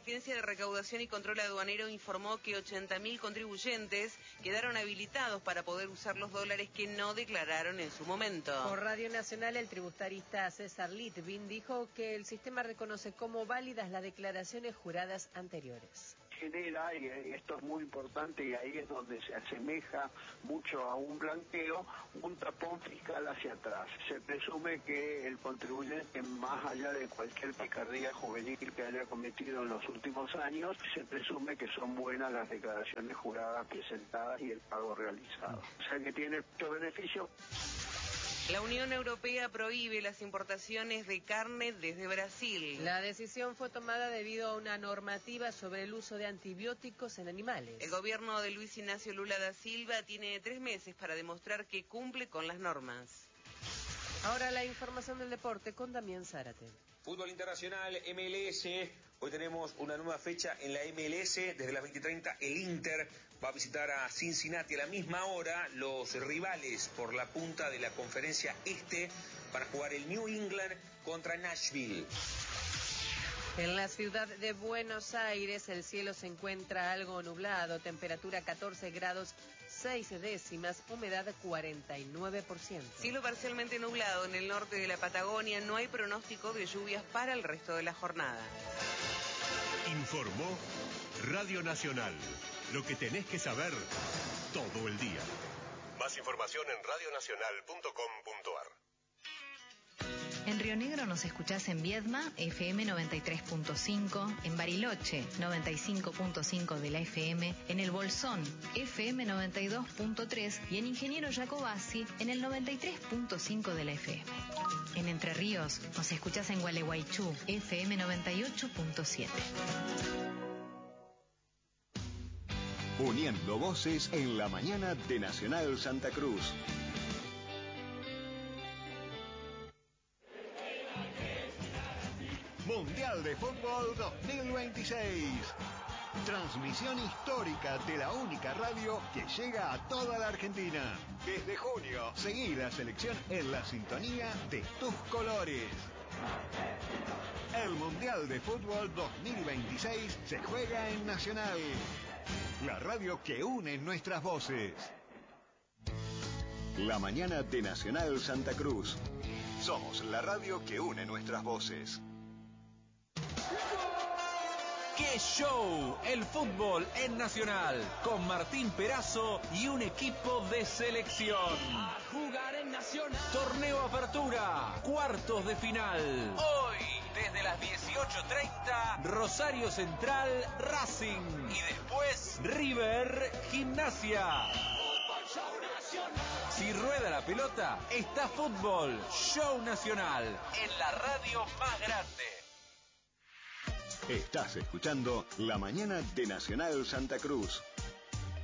Agencia de Recaudación y Control Aduanero informó que 80.000 contribuyentes quedaron habilitados para poder usar los dólares que no declararon en su momento. Por Radio Nacional, el tributarista César Litvin dijo que el sistema reconoce como válidas las declaraciones juradas anteriores. Genera, y esto es muy importante y ahí es donde se asemeja mucho a un blanqueo, un tapón fiscal hacia atrás. Se presume que el contribuyente, más allá de cualquier picardía juvenil que haya cometido en los últimos años, se presume que son buenas las declaraciones juradas presentadas y el pago realizado. O sea que tiene mucho beneficio. La Unión Europea prohíbe las importaciones de carne desde Brasil. La decisión fue tomada debido a una normativa sobre el uso de antibióticos en animales. El gobierno de Luis Ignacio Lula da Silva tiene 3 meses para demostrar que cumple con las normas. Ahora la información del deporte con Damián Zárate. Fútbol internacional, MLS. Hoy tenemos una nueva fecha en la MLS. Desde las 20:30 el Inter va a visitar a Cincinnati a la misma hora. Los rivales por la punta de la conferencia este para jugar el New England contra Nashville. En la ciudad de Buenos Aires el cielo se encuentra algo nublado, temperatura 14 grados 6 décimas, humedad 49%. Cielo parcialmente nublado en el norte de la Patagonia, no hay pronóstico de lluvias para el resto de la jornada. Informó Radio Nacional, lo que tenés que saber todo el día. Más información en radionacional.com.ar. En Río Negro nos escuchás en Viedma, FM 93.5, en Bariloche, 95.5 de la FM, en El Bolsón, FM 92.3 y en Ingeniero Jacobasi, en el 93.5 de la FM. En Entre Ríos nos escuchás en Gualeguaychú, FM 98.7. Uniendo voces en la mañana de Nacional Santa Cruz. Mundial de Fútbol 2026. Transmisión histórica de la única radio que llega a toda la Argentina. Desde junio, seguí la selección en la sintonía de tus colores. El Mundial de Fútbol 2026 se juega en Nacional, la radio que une nuestras voces. La mañana de Nacional Santa Cruz. Somos la radio que une nuestras voces. ¡Qué show! El fútbol en Nacional, con Martín Perazo y un equipo de selección. A jugar en Nacional. Torneo Apertura, cuartos de final. Hoy, desde las 18:30, Rosario Central, Racing. Y después, River, Gimnasia. Fútbol Show Nacional. Si rueda la pelota, está Fútbol Show Nacional, en la radio más grande. Estás escuchando La Mañana de Nacional Santa Cruz.